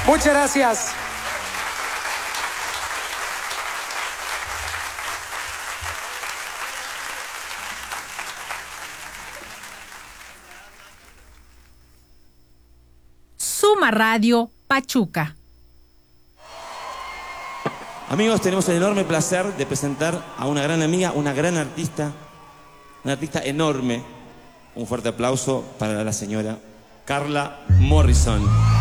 Muchas gracias. Suma Radio Pachuca. Amigos, tenemos el enorme placer de presentar a una gran amiga, una gran artista, una artista enorme. Un fuerte aplauso para la señora Carla Morrison.